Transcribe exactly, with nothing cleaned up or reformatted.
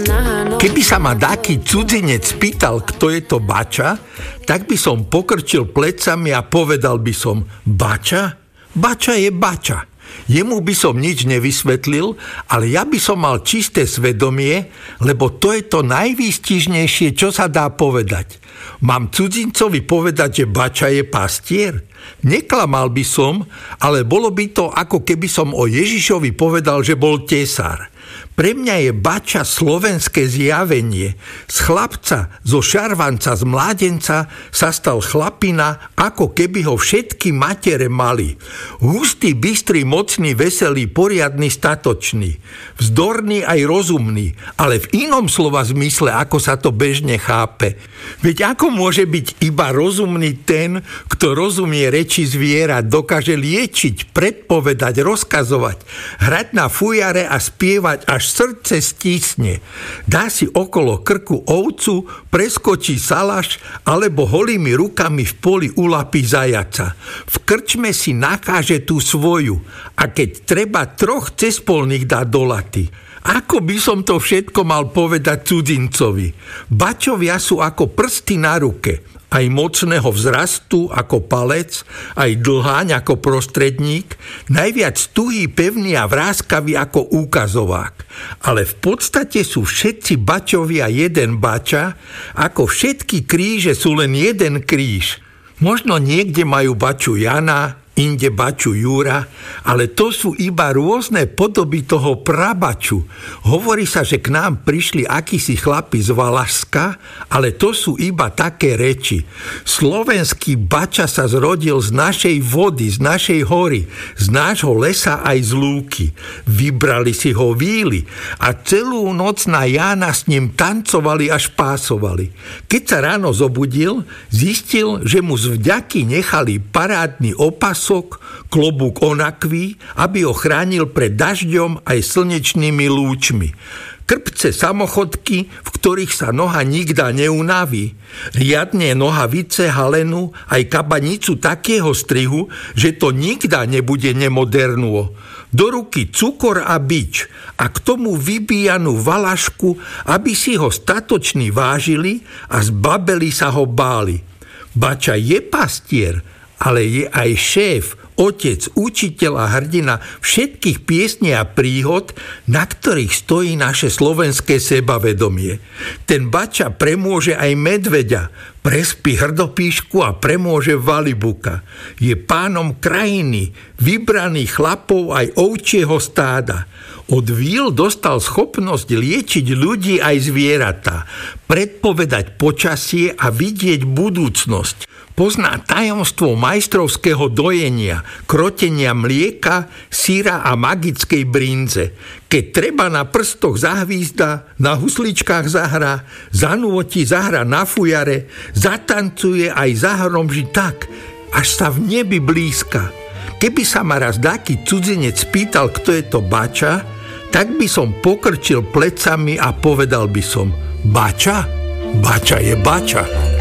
Keby sa ma dáky cudzinec pýtal, kto je to Bača, tak by som pokrčil plecami a povedal by som: Bača? Bača je Bača. Jemu by som nič nevysvetlil, ale ja by som mal čisté svedomie, lebo to je to najvýstižnejšie, čo sa dá povedať. Mám cudzincovi povedať, že Bača je pastier? Neklamal by som, ale bolo by to, ako keby som o Ježišovi povedal, že bol tesár. Pre mňa je Bača slovenské zjavenie. Z chlapca, zo šarvanca, z mládenca sa stal chlapina, ako keby ho všetky matere mali. Hustý, bystrý, mocný, veselý, poriadny, statočný. Vzdorný aj rozumný, ale v inom slova zmysle, ako sa to bežne chápe. Veď ako môže byť iba rozumný ten, kto rozumie reči zvierat, dokáže liečiť, predpovedať, rozkazovať, hrať na fujare a spievať, až srdce stísne. Dá si okolo krku ovcu, preskočí salaš, alebo holými rukami v poli ulapí zajaca. V krčme si nakáže tú svoju a keď treba, troch cespolných dá do laty. Ako by som to všetko mal povedať cudzincovi? Bačovia sú ako prsty na ruke, aj mocného vzrastu ako palec, aj dlháň ako prostredník, najviac tuhý, pevný a vráskavý ako úkazovák. Ale v podstate sú všetci bačovia jeden bača, ako všetky kríže sú len jeden kríž. Možno niekde majú baču Jana, inde baču Júra, ale to sú iba rôzne podoby toho prabaču. Hovorí sa, že k nám prišli akísi chlapi z Valašska, ale to sú iba také reči. Slovenský bača sa zrodil z našej vody, z našej hory, z nášho lesa aj z lúky. Vybrali si ho víly a celú noc na Jána s ním tancovali až pásovali. Keď sa ráno zobudil, zistil, že mu z vďaky nechali parádny opas, klobúk onakví, aby ho chránil pred dažďom aj slnečnými lúčmi. Krpce samochodky, v ktorých sa noha nikda neunaví. Riadne nohavice, halenu, aj kabanicu takého strihu, že to nikda nebude nemodernuo. Do ruky cukor a bič a k tomu vybíjanú valašku, aby si ho statoční vážili a zbabeli sa ho báli. Bača je pastier, ale je aj šéf, otec, učiteľ a hrdina všetkých piesní a príhod, na ktorých stojí naše slovenské sebavedomie. Ten Bača premôže aj medveďa, prespí hrdopíšku a premôže valibuka. Je pánom krajiny, vybraný chlapov aj ovčieho stáda. Od víl dostal schopnosť liečiť ľudí aj zvieratá, predpovedať počasie a vidieť budúcnosť. Pozná tajomstvo majstrovského dojenia, krotenia mlieka, syra a magickej brinze. Keď treba, na prstoch zahvízda, na husličkách zahrá, zanúti zahra na fujare, zatancuje aj zahromží tak, až sa v nebi blízka. Keby sa ma raz dáky cudzinec spýtal, kto je to Bača, tak by som pokrčil plecami a povedal by som: Bača? Bača je Bača.